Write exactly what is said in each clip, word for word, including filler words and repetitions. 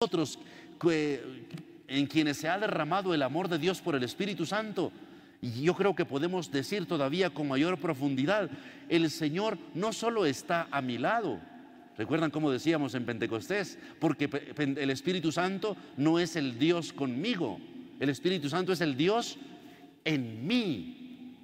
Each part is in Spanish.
nosotros que, en quienes se ha derramado el amor de Dios por el Espíritu Santo. Y yo creo que podemos decir todavía con mayor profundidad, el Señor no solo está a mi lado. ¿Recuerdan cómo decíamos en Pentecostés? Porque el Espíritu Santo no es el Dios conmigo, el Espíritu Santo es el Dios en mí.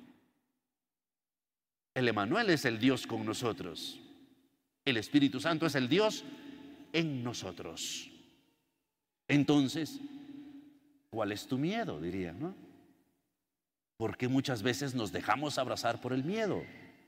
El Emmanuel es el Dios con nosotros. El Espíritu Santo es el Dios en nosotros. Entonces, ¿cuál es tu miedo? Dirían, ¿no? Porque muchas veces nos dejamos abrazar por el miedo.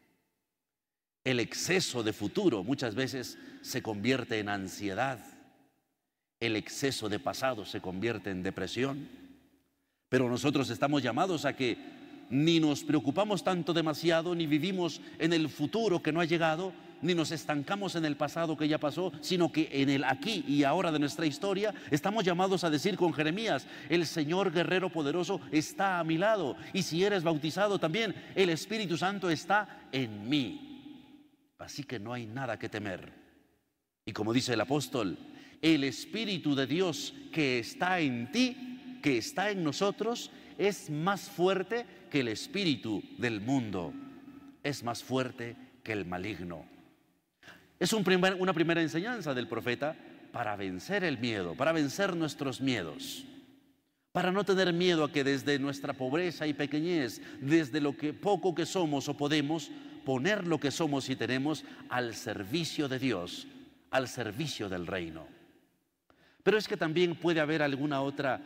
El exceso de futuro muchas veces se convierte en ansiedad. El exceso de pasado se convierte en depresión. Pero nosotros estamos llamados a que ni nos preocupamos tanto demasiado, ni vivimos en el futuro que no ha llegado, ni nos estancamos en el pasado que ya pasó, sino que en el aquí y ahora de nuestra historia estamos llamados a decir con Jeremías: el Señor guerrero poderoso está a mi lado, y si eres bautizado también, el Espíritu Santo está en mí. Así que no hay nada que temer. Y como dice el apóstol, el Espíritu de Dios que está en ti, que está en nosotros, es más fuerte que el espíritu del mundo, es más fuerte que el maligno. Es un primer, una primera enseñanza del profeta para vencer el miedo, para vencer nuestros miedos, para no tener miedo a que desde nuestra pobreza y pequeñez, desde lo que poco que somos o podemos, poner lo que somos y tenemos al servicio de Dios, al servicio del reino. Pero es que también puede haber alguna otra,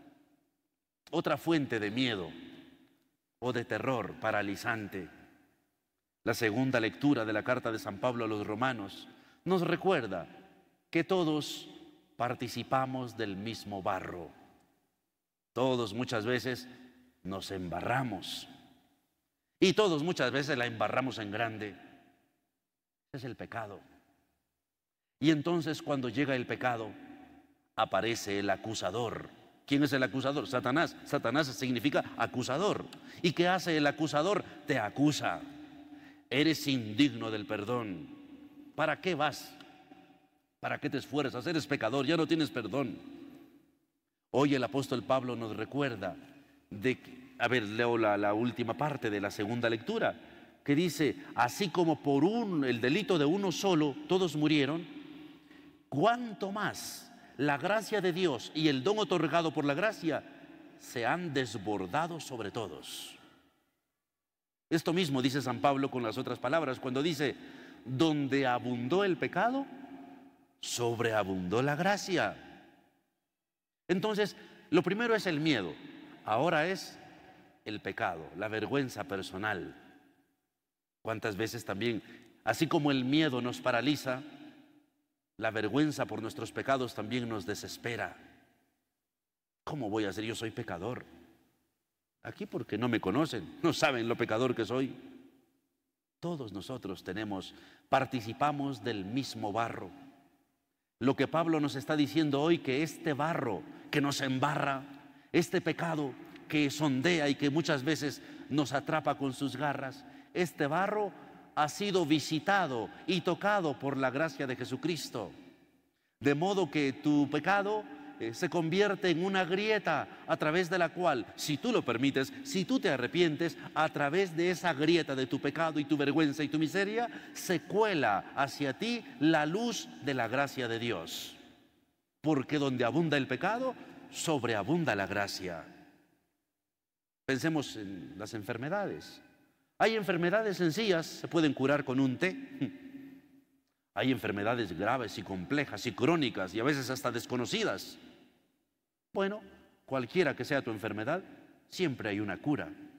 otra fuente de miedo o de terror paralizante. La segunda lectura de la carta de San Pablo a los romanos nos recuerda que todos participamos del mismo barro. Todos muchas veces nos embarramos y todos muchas veces la embarramos en grande. Es el pecado. Y entonces cuando llega el pecado, aparece el acusador. ¿Quién es el acusador? Satanás. Satanás significa acusador. ¿Y qué hace el acusador? Te acusa. Eres indigno del perdón. ¿Para qué vas? ¿Para qué te esfuerzas? Eres pecador, ya no tienes perdón. Hoy el apóstol Pablo nos recuerda de que, a ver, leo la, la última parte de la segunda lectura, que dice: así como por un, el delito de uno solo todos murieron, ¿cuánto más la gracia de Dios y el don otorgado por la gracia se han desbordado sobre todos? Esto mismo dice San Pablo con las otras palabras, cuando dice: donde abundó el pecado, sobreabundó la gracia. Entonces, lo primero es el miedo, ahora es el pecado, la vergüenza personal. ¿Cuántas veces también, así como el miedo nos paraliza, la vergüenza por nuestros pecados también nos desespera? ¿Cómo voy a ser? Yo soy pecador. Aquí porque no me conocen, no saben lo pecador que soy. Todos nosotros tenemos, participamos del mismo barro. Lo que Pablo nos está diciendo hoy, que este barro que nos embarra, este pecado que sondea y que muchas veces nos atrapa con sus garras, este barro ha sido visitado y tocado por la gracia de Jesucristo. De modo que tu pecado eh, se convierte en una grieta a través de la cual, si tú lo permites, si tú te arrepientes, a través de esa grieta de tu pecado y tu vergüenza y tu miseria, se cuela hacia ti la luz de la gracia de Dios. Porque donde abunda el pecado, sobreabunda la gracia. Pensemos en las enfermedades. Hay enfermedades sencillas, se pueden curar con un té. Hay enfermedades graves y complejas y crónicas y a veces hasta desconocidas. Bueno, cualquiera que sea tu enfermedad, siempre hay una cura.